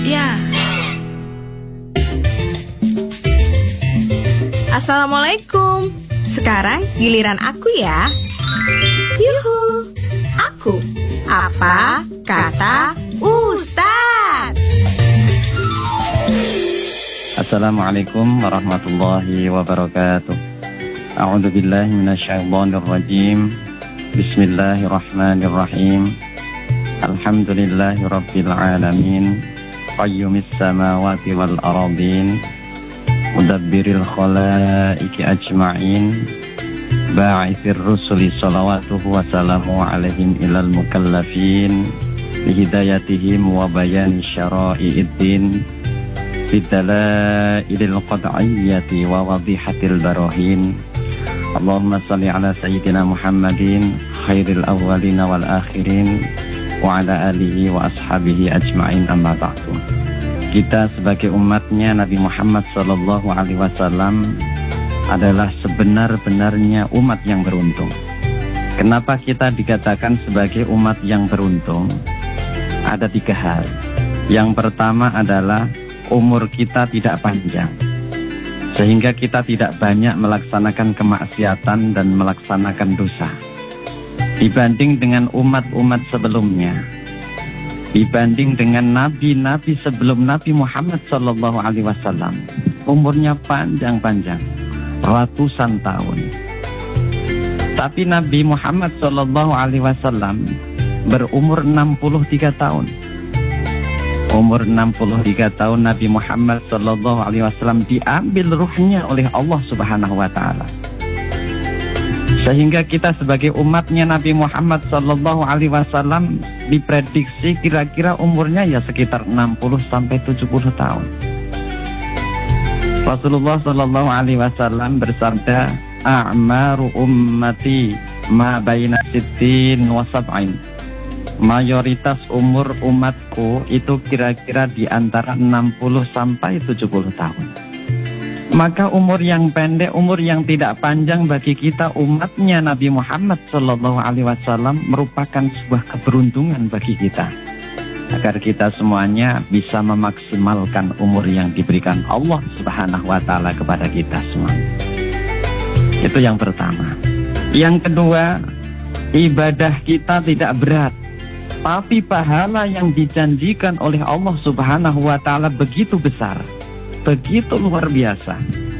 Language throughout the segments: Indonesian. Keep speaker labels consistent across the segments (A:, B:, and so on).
A: Ya.
B: Assalamualaikum. Sekarang giliran aku ya. Yuhu. Aku. Apa kata Ustaz?
C: Assalamualaikum warahmatullahi wabarakatuh. A'udzu billahi minasyaitonir rajim. Bismillahirrahmanirrahim. Alhamdulillahi rabbil alamin. Qayyumis samawati wal aradin. Mudabbiril khalaiki ajma'in. Ba'ithir rusuli salawatuhu wa salamu alaihim ilal mukallafin. Bihidayatihim wa bayani syara'i'iddin. Bidalailil qad'iyyati wa wadihatil barahin. Allahumma salli ala sayyidina Muhammadin khairil awwalina wal akhirin wa ala alihi wa ashabihi ajma'in, amma ba'du. Kita sebagai umatnya Nabi Muhammad sallallahu alaihi wasallam adalah sebenar-benarnya umat yang beruntung. Kenapa kita dikatakan sebagai umat yang beruntung? Ada 3 hal. Yang pertama adalah umur kita tidak panjang, sehingga kita tidak banyak melaksanakan kemaksiatan dan melaksanakan dosa dibanding dengan umat-umat sebelumnya, dibanding dengan nabi-nabi sebelum Nabi Muhammad sallallahu alaihi wasallam. Umurnya panjang-panjang, ratusan tahun. Tapi Nabi Muhammad sallallahu alaihi wasallam berumur 63 tahun. Umur 63 tahun Nabi Muhammad sallallahu alaihi wasallam diambil ruhnya oleh Allah Subhanahu wa taala. Sehingga kita sebagai umatnya Nabi Muhammad sallallahu alaihi wasallam diprediksi kira-kira umurnya ya sekitar 60 sampai 70 tahun. Rasulullah sallallahu alaihi wasallam bersabda, "A'maru ummati ma baina sittin wa sab'in." Mayoritas umur umatku itu kira-kira di antara 60 sampai 70 tahun. Maka umur yang pendek, umur yang tidak panjang bagi kita umatnya Nabi Muhammad sallallahu alaihi wasallam merupakan sebuah keberuntungan bagi kita, agar kita semuanya bisa memaksimalkan umur yang diberikan Allah Subhanahu wa taala kepada kita semua. Itu yang pertama. Yang kedua, ibadah kita tidak berat, tapi pahala yang dijanjikan oleh Allah Subhanahu wa taala begitu besar, begitu luar biasa.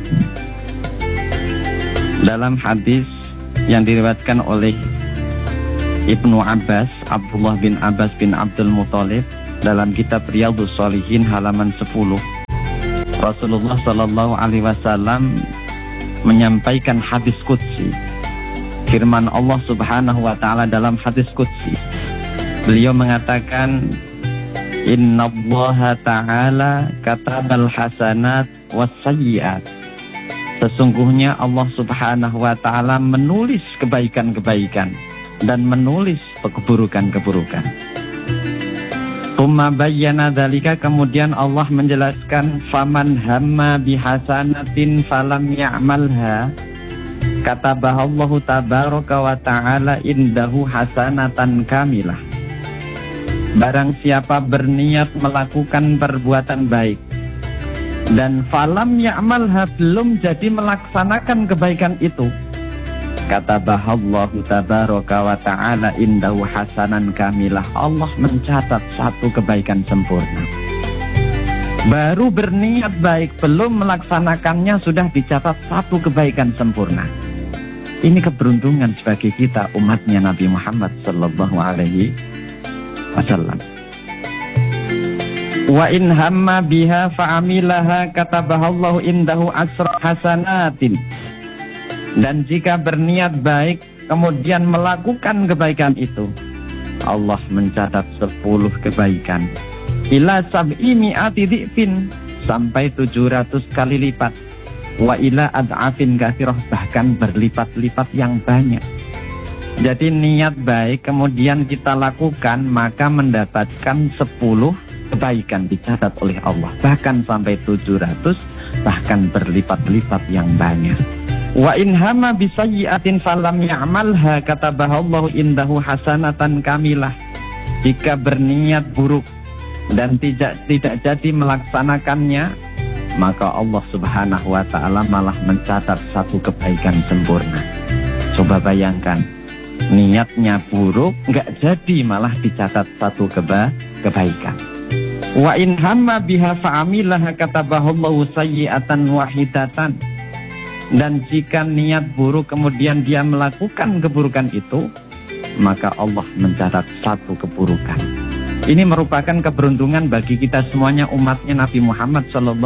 C: Dalam hadis yang diriwayatkan oleh Ibnu Abbas, Abdullah bin Abbas bin Abdul Muthalib, dalam kitab Riyadhus Shalihin halaman 10, Rasulullah sallallahu alaihi wasallam menyampaikan hadis qudsi. Firman Allah Subhanahu wa taala dalam hadis qudsi, beliau mengatakan, Innallaha ta'ala katabal hasanat was sayyiat. Sesungguhnya Allah Subhanahu wa ta'ala menulis kebaikan-kebaikan dan menulis keburukan-keburukan. Tsumma bayyana dzalika, kemudian Allah menjelaskan, faman hamma bihasanatin falam ya'malha katabahallahu tabaraka wa ta'ala indahu hasanatan kamilah. Barang siapa berniat melakukan perbuatan baik dan falam ya'malha, belum jadi melaksanakan kebaikan itu, katabahallahu tabaraka wa ta'ala indahu hasanan kamilah. Allah mencatat satu kebaikan sempurna. Baru berniat baik, belum melaksanakannya, sudah dicatat satu kebaikan sempurna. Ini keberuntungan sebagai kita umatnya Nabi Muhammad sallallahu alaihi wasallam. Wa in hamma biha fa'amilaha katabahallahu indahu asra hasanatin. Dan jika berniat baik kemudian melakukan kebaikan itu, Allah mencatat 10 kebaikan. Ila sab'i mi'ati dhi'fin, sampai 700 kali lipat. Wa ila ad'afin katsirah, bahkan berlipat-lipat yang banyak. Jadi niat baik kemudian kita lakukan, maka mendapatkan 10 kebaikan dicatat oleh Allah, bahkan sampai 700, bahkan berlipat-lipat yang banyak. Wa in hamma bisayyi'atin falam ya'malha katabahallahu indahu hasanatan kamilah. Jika berniat buruk dan tidak jadi melaksanakannya, maka Allah Subhanahu wa ta'ala malah mencatat satu kebaikan sempurna. Coba bayangkan, niatnya buruk, nggak jadi malah dicatat satu kebaikan. Wa in hamma biha fa'amilaha katabahallahu sayyi'atan wahidatan. Dan jika niat buruk kemudian dia melakukan keburukan itu, maka Allah mencatat satu keburukan. Ini merupakan keberuntungan bagi kita semuanya umatnya Nabi Muhammad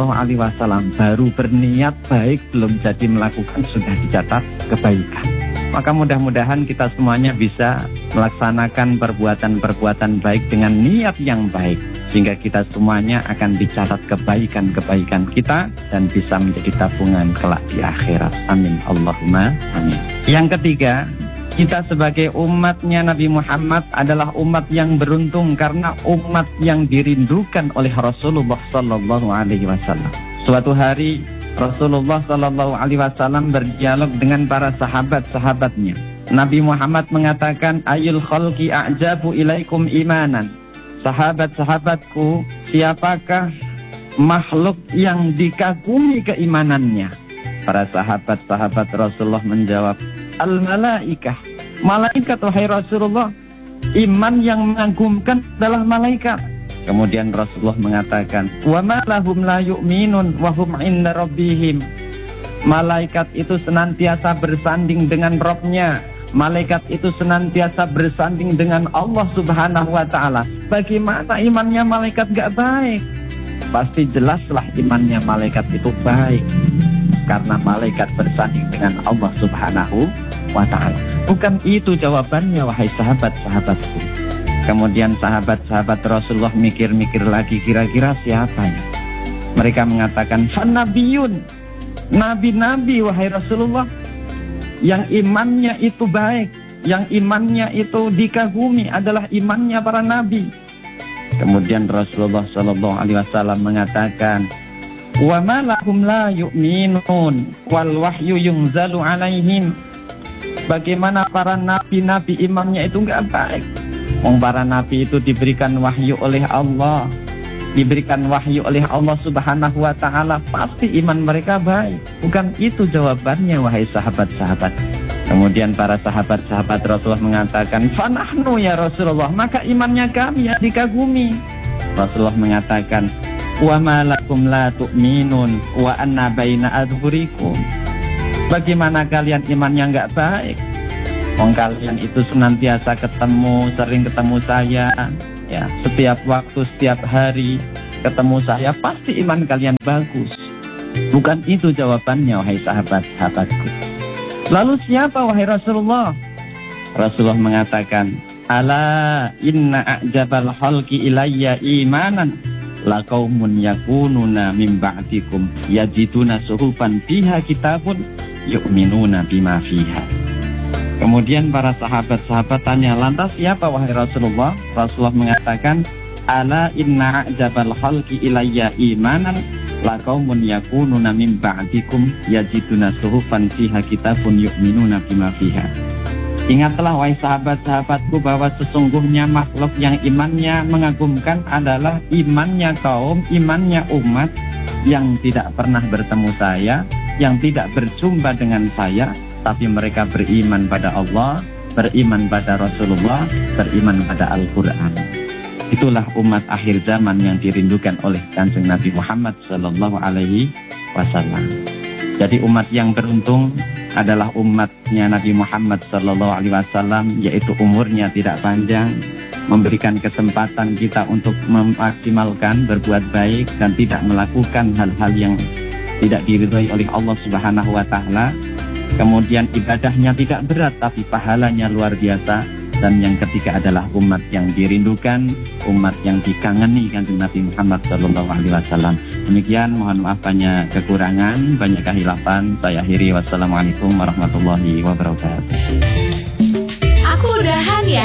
C: SAW. Baru berniat baik, belum jadi melakukan, sudah dicatat kebaikan. Maka mudah-mudahan kita semuanya bisa melaksanakan perbuatan-perbuatan baik dengan niat yang baik, sehingga kita semuanya akan dicatat kebaikan-kebaikan kita dan bisa menjadi tabungan kelak di akhirat. Amin Allahumma amin. Yang ketiga, kita sebagai umatnya Nabi Muhammad adalah umat yang beruntung karena umat yang dirindukan oleh Rasulullah Sallallahu Alaihi Wasallam. Suatu hari Rasulullah Sallallahu Alaihi Wasallam berdialog dengan para sahabat-sahabatnya. Nabi Muhammad mengatakan, Ayul khalqi a'jabu ilaikum imanan. Sahabat-sahabatku, siapakah makhluk yang dikagumi keimanannya? Para sahabat-sahabat Rasulullah menjawab, Al-malaikah, malaikat wahai Rasulullah. Iman yang mengagumkan adalah malaikat. Kemudian Rasulullah mengatakan, wa ma lahum la yu'minun wa hum 'inda rabbihim. Malaikat itu senantiasa bersanding dengan Rabb-nya. Malaikat itu senantiasa bersanding dengan Allah Subhanahu wa ta'ala. Bagaimana imannya malaikat gak baik? Pasti jelaslah imannya malaikat itu baik, karena malaikat bersanding dengan Allah Subhanahu wa ta'ala. Bukan itu jawabannya wahai sahabat-sahabatku. Kemudian sahabat-sahabat Rasulullah mikir-mikir lagi, kira-kira siapa ya? Mereka mengatakan, Fanabiyun, nabi-nabi wahai Rasulullah, yang imannya itu baik, yang imannya itu dikagumi adalah imannya para nabi. Kemudian Rasulullah Sallallahu Alaihi Wasallam mengatakan, wa ma lahum la yu'minun wal wahyu yunzalu alaihim. Bagaimana para nabi-nabi imannya itu enggak baik? Para nabi itu diberikan wahyu oleh Allah, diberikan wahyu oleh Allah Subhanahu wa ta'ala, pasti iman mereka baik. Bukan itu jawabannya wahai sahabat-sahabat. Kemudian para sahabat-sahabat Rasulullah mengatakan, fanahnu ya Rasulullah, maka imannya kami yang dikagumi. Rasulullah mengatakan, wa ma lakum la tu'minun wa anna baina adhurikum. Bagaimana kalian imannya enggak baik? Kalian itu senantiasa ketemu, sering ketemu saya, ya, setiap waktu, setiap hari ketemu saya, pasti iman kalian bagus. Bukan itu jawabannya wahai sahabat-sahabatku. Lalu siapa wahai Rasulullah? Rasulullah mengatakan, ala inna a'jabal khalqi ilayya imanan la qaumun yakununa min ba'dikum yajiduna suhufan fiha kitabun yu'minuna bima fiha. Kemudian para sahabat-sahabat tanya, lantas siapa wahai Rasulullah? Rasulullah mengatakan, ala inna a'jabal khalqi ilayya imanan la qaumun yakununa min ba'dikum yajiduna suhufan fiha kitabun yu'minuna bima fiha. Ingatlah wahai sahabat-sahabatku bahwa sesungguhnya makhluk yang imannya mengagumkan adalah imannya kaum, imannya umat yang tidak pernah bertemu saya, yang tidak berjumpa dengan saya, tapi mereka beriman pada Allah, beriman pada Rasulullah, beriman pada Al-Quran. Itulah umat akhir zaman yang dirindukan oleh Kanjeng Nabi Muhammad Sallallahu Alaihi Wasallam. Jadi umat yang beruntung adalah umatnya Nabi Muhammad Sallallahu Alaihi Wasallam, yaitu umurnya tidak panjang, memberikan kesempatan kita untuk memaksimalkan berbuat baik dan tidak melakukan hal-hal yang tidak diridhai oleh Allah Subhanahu Wa Taala. Kemudian ibadahnya tidak berat tapi pahalanya luar biasa. Dan yang ketiga adalah umat yang dirindukan, umat yang dikangeni Kanjeng Nabi Muhammad Sallallahu Alaihi Wasallam. Demikian, mohon maaf banyak kekurangan, banyak kehilafan. Saya akhiri, wassalamualaikum warahmatullahi wabarakatuh.
B: Aku udahan ya.